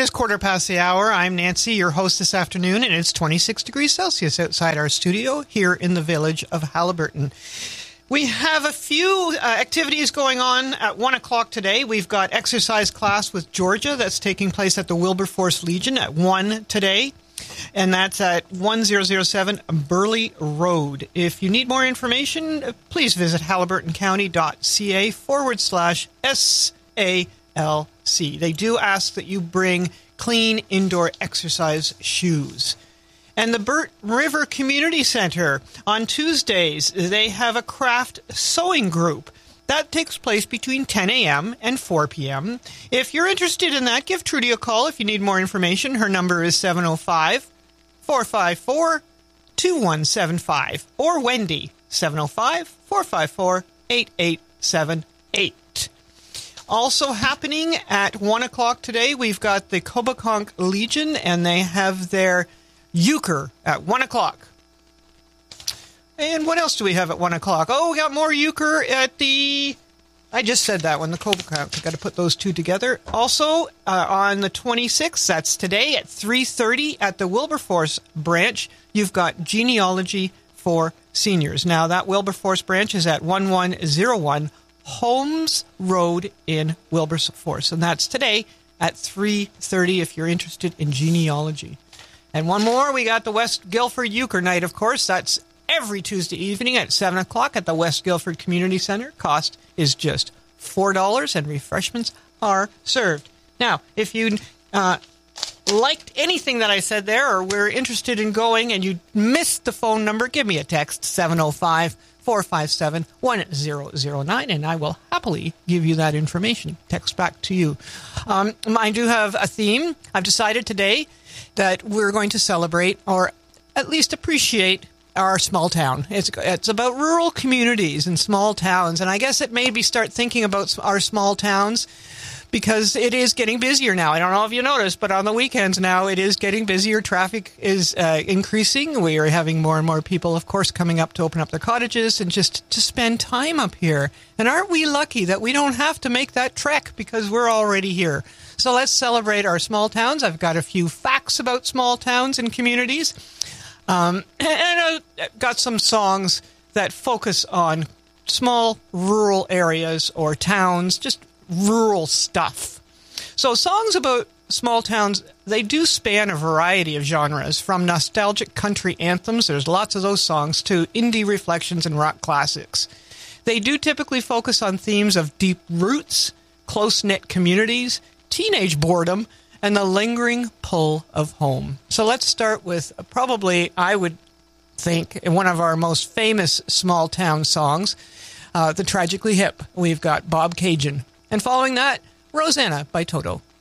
is 1:15. I'm Nancy, your host this afternoon, and it's 26 degrees Celsius outside our studio here in the village of Haliburton. We have a few activities going on at 1 o'clock today. We've got exercise class with Georgia that's taking place at the Wilberforce Legion at 1 today, and that's at 1007 Burley Road. If you need more information, please visit haliburtoncounty.ca/SALC. They do ask that you bring clean indoor exercise shoes. And the Burt River Community Center, on Tuesdays, they have a craft sewing group. That takes place between 10 a.m. and 4 p.m. If you're interested in that, give Trudy a call if you need more information. Her number is 705-454-2175. Or Wendy, 705-454-8878. Also happening at 1 o'clock today, we've got the Coboconk Legion, and they have their euchre at 1 o'clock. And what else do we have at 1 o'clock? Oh, we got more euchre at the... I just said that one, the Coboconk. I've got to put those two together. Also, on the 26th, that's today, at 3:30 at the Wilberforce branch, you've got genealogy for seniors. Now, that Wilberforce branch is at 1101 Holmes Road in Wilberforce. And that's today at 3:30 if you're interested in genealogy. And one more, we got the West Guilford Euchre Night, of course. That's every Tuesday evening at 7 o'clock at the West Guilford Community Center. Cost is just $4, and refreshments are served. Now, if you liked anything that I said there, or were interested in going and you missed the phone number, give me a text, 705-457-1009, and I will happily give you that information. Text back to you. I do have a theme. I've decided today that we're going to celebrate, or at least appreciate, our small town. It's about rural communities and small towns, and I guess it made me start thinking about our small towns because it is getting busier now. I don't know if you noticed, but on the weekends now it is getting busier. Traffic is increasing. We are having more and more people, of course, coming up to open up their cottages and just to spend time up here. And aren't we lucky that we don't have to make that trek because we're already here? So let's celebrate our small towns. I've got a few facts about small towns and communities. And I've got some songs that focus on small rural areas or towns, just rural stuff. So songs about small towns, they do span a variety of genres, from nostalgic country anthems, there's lots of those songs, to indie reflections and rock classics. They do typically focus on themes of deep roots, close-knit communities, teenage boredom, and the lingering pull of home. So let's start with probably, I would think, one of our most famous small town songs, the Tragically Hip. We've got Bob Cajun. And following that, Rosanna by Toto.